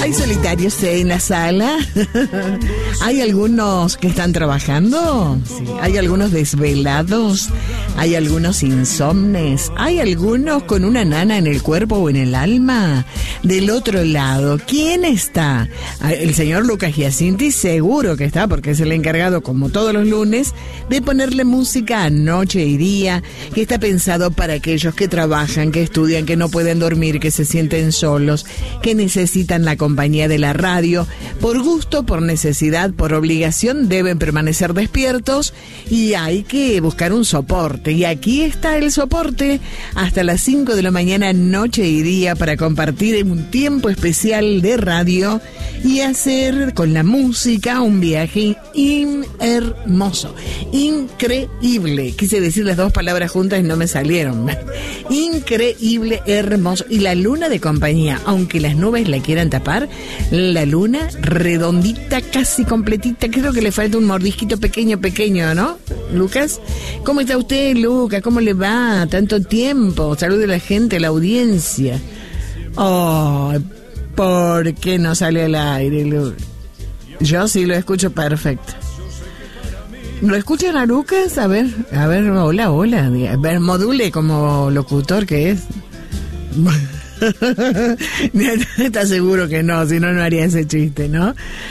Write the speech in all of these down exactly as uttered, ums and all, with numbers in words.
¿Hay solitarios en la sala? ¿Hay algunos que están trabajando? Sí. ¿Hay algunos desvelados? ¿Hay algunos insomnes? ¿Hay algunos con una nana en el cuerpo o en el alma? Del otro lado, ¿quién está? El señor Lucas Giacinti seguro que está, porque es el encargado, como todos los lunes, de ponerle música a noche y día, que está pensado para aquellos que trabajan, que estudian, que no pueden dormir, que se sienten solos, que necesitan la compañía de la radio. Por gusto, por necesidad, por obligación, deben permanecer despiertos y hay que buscar un soporte. Y aquí está el soporte hasta las cinco de la mañana, noche y día, para compartir un tiempo especial de radio y hacer con la música un viaje in- hermoso, increíble. Quise decir las dos palabras juntas y no me salieron. Increíble, hermoso. Y la luna de compañía, aunque las nubes la quieran tapar, la luna redondita, casi completita. Creo que le falta un mordisquito pequeño, pequeño, ¿no, Lucas? ¿Cómo está usted, Lucas? ¿Cómo le va? Tanto tiempo. Salude a la gente, a la audiencia. Oh, ¿por qué no sale al aire, Lucas? Yo sí lo escucho perfecto. ¿Lo escuchan a Lucas? A ver, a ver, hola, hola. A ver, module como locutor que es. ¿Estás seguro que no? Si no, no haría ese chiste, ¿no?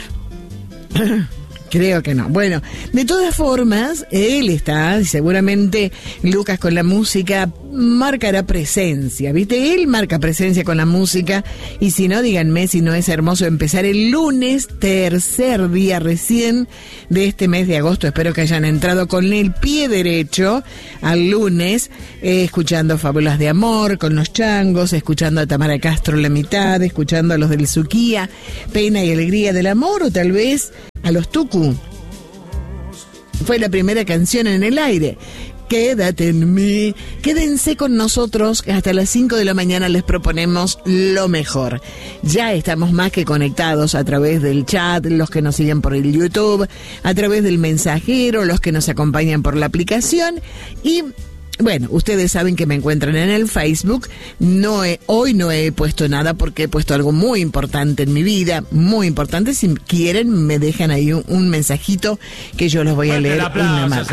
Creo que no. Bueno, de todas formas, él está, y seguramente Lucas con la música marcará presencia, ¿viste? Él marca presencia con la música, y si no, díganme si no es hermoso empezar el lunes, tercer día recién de este mes de agosto. Espero que hayan entrado con el pie derecho al lunes, eh, escuchando Fábulas de Amor con los Changos, escuchando a Tamara Castro La Mitad, escuchando a los del Suquía, Pena y Alegría del Amor, o tal vez a los Tucu. Fue la primera canción en el aire. Quédate en mí. Quédense con nosotros, que hasta las cinco de la mañana les proponemos lo mejor. Ya estamos más que conectados a través del chat, los que nos siguen por el YouTube, a través del mensajero, los que nos acompañan por la aplicación. Y bueno, ustedes saben que me encuentran en el Facebook. No he, hoy no he puesto nada porque he puesto algo muy importante en mi vida, muy importante. Si quieren, me dejan ahí un, un mensajito que yo los voy a leer en la mano.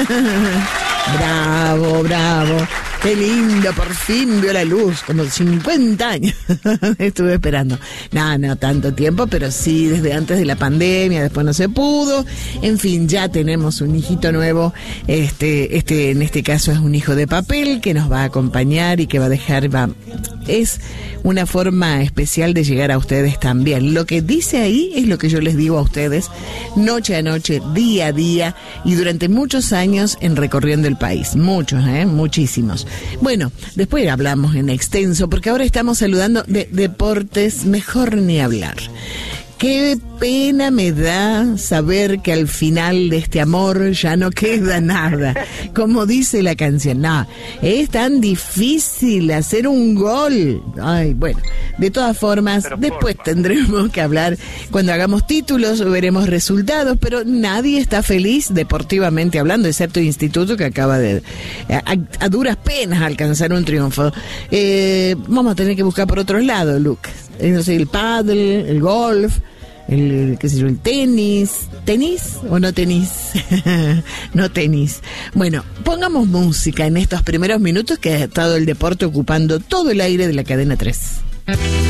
Bravo, bravo. Qué lindo, por fin vio la luz, como cincuenta años estuve esperando. No, no tanto tiempo, pero sí desde antes de la pandemia, después no se pudo. En fin, ya tenemos un hijito nuevo. Este, este, en este caso es un hijo de papel que nos va a acompañar y que va a dejar, va, es una forma especial de llegar a ustedes también. Lo que dice ahí es lo que yo les digo a ustedes, noche a noche, día a día, y durante muchos años en recorriendo el país. Muchos, ¿eh? Muchísimos. Bueno, después hablamos en extenso, porque ahora estamos saludando de deportes, mejor ni hablar. Qué pena me da saber que al final de este amor ya no queda nada. Como dice la canción, no, es tan difícil hacer un gol. Ay, bueno, de todas formas, pero después porfa. Tendremos que hablar. Cuando hagamos títulos veremos resultados, pero nadie está feliz deportivamente hablando, excepto el Instituto, que acaba de, a, a duras penas, alcanzar un triunfo. Eh, vamos a tener que buscar por otros lados, Lucas. No sé, el pádel, el golf, el, qué sé yo, el tenis. ¿Tenis o no tenis? No tenis. Bueno, pongamos música en estos primeros minutos que ha estado el deporte ocupando todo el aire de la cadena tres.